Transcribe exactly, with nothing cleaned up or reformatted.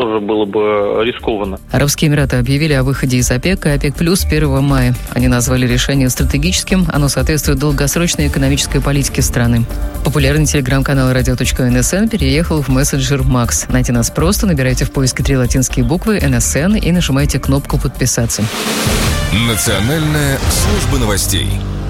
тоже было бы рискованно. Арабские Эмираты объявили о выходе из ОПЕК и ОПЕК плюс первого мая. Они назвали решение стратегическим, оно соответствует долгосрочной экономической политике страны. Популярный телеграм-канал радио точка эн эс эн переехал в мессенджер Макс. Найти нас просто, набирайте в поиске три латинские буквы эн эс эн и нажимайте кнопку «Подписаться». Национальная служба новостей.